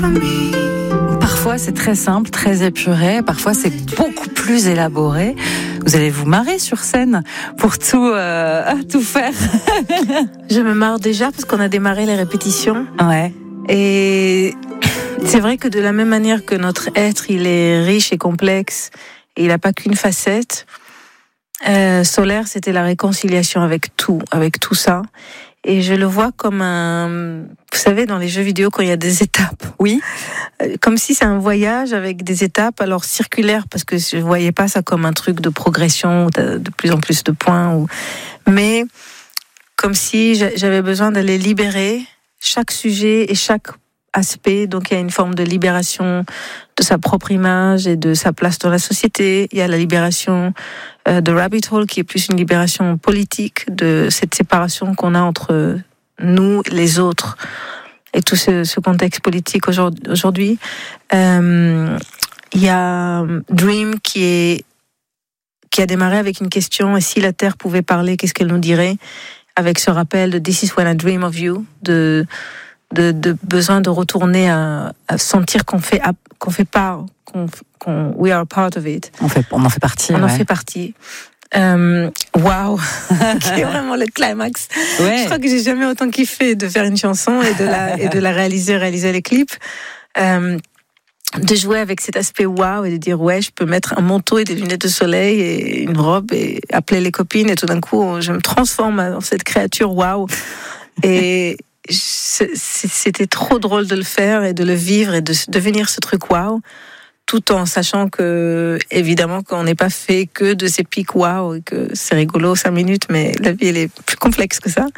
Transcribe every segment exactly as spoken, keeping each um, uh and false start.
Parfois c'est très simple, très épuré, parfois c'est beaucoup plus élaboré. Vous allez vous marrer sur scène pour tout, euh, tout faire. Je me marre déjà parce qu'on a démarré les répétitions. Ouais. Et c'est vrai que de la même manière que notre être, il est riche et complexe, et il n'a pas qu'une facette, euh, Solaire, c'était la réconciliation avec tout, avec tout ça. Et je le vois comme un... Vous savez, dans les jeux vidéo, quand il y a des étapes. Oui. Comme si c'est un voyage avec des étapes, alors circulaires, parce que je ne voyais pas ça comme un truc de progression, de plus en plus de points. Ou... Mais comme si j'avais besoin d'aller libérer chaque sujet et chaque aspect. Donc il y a une forme de libération de sa propre image et de sa place dans la société. Il y a la libération euh, de Rabbit Hole, qui est plus une libération politique de cette séparation qu'on a entre nous, les autres, et tout ce, ce contexte politique aujourd'hui. Euh, il y a Dream qui est qui a démarré avec une question: et si la Terre pouvait parler, qu'est-ce qu'elle nous dirait? Avec ce rappel de This is when I dream of you, de De, de besoin de retourner à, à sentir qu'on fait qu'on fait part, qu'on, qu'on we are a part of it. On fait, on en fait partie. On ouais. en fait partie. Euh, Waouh, qui est vraiment le climax. Ouais. Je crois que j'ai jamais autant kiffé de faire une chanson et de la et de la réaliser, réaliser les clips. Euh, de jouer avec cet aspect waouh et de dire ouais, je peux mettre un manteau et des lunettes de soleil et une robe et appeler les copines, et tout d'un coup je me transforme en cette créature waouh. Et c'était trop drôle de le faire et de le vivre et de devenir ce truc waouh, tout en sachant que, évidemment, qu'on n'est pas fait que de ces pics waouh et que c'est rigolo cinq minutes, mais la vie elle est plus complexe que ça.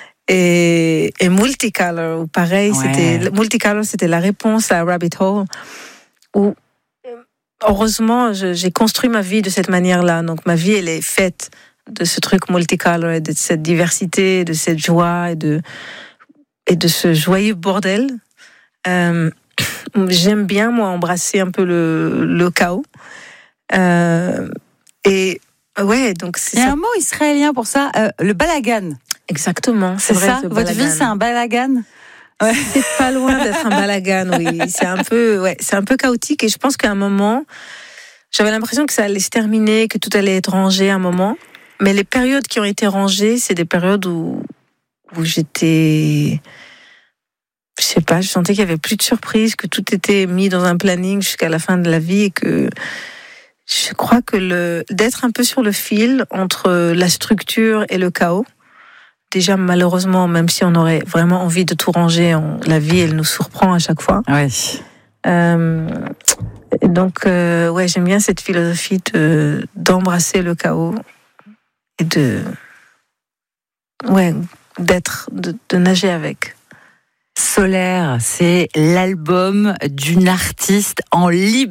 Et, et Multicolor, pareil, ouais. c'était Multicolor, c'était la réponse à Rabbit Hole, où heureusement j'ai construit ma vie de cette manière-là. Donc ma vie elle est faite de ce truc multicolor et de cette diversité, de cette joie et de et de ce joyeux bordel. Euh, j'aime bien, moi, embrasser un peu le, le chaos. Euh, et ouais, donc c'est Il y a ça. un mot israélien pour ça, euh, le balagan. Exactement. C'est, c'est vrai, ça. Votre vie, c'est un balagan. Ouais. C'est pas loin d'être un balagan, oui. C'est un peu, ouais, c'est un peu chaotique. Et je pense qu'à un moment, j'avais l'impression que ça allait se terminer, que tout allait être rangé à un moment. Mais les périodes qui ont été rangées, c'est des périodes où où j'étais, je sais pas, je sentais qu'il y avait plus de surprises, que tout était mis dans un planning jusqu'à la fin de la vie, et que je crois que le d'être un peu sur le fil entre la structure et le chaos. Déjà, malheureusement, même si on aurait vraiment envie de tout ranger, on, la vie, elle nous surprend à chaque fois. Oui. Euh, donc, euh, ouais, j'aime bien cette philosophie de, d'embrasser le chaos et de, ouais, d'être, de, de nager avec. Solaire, c'est l'album d'une artiste en liberté.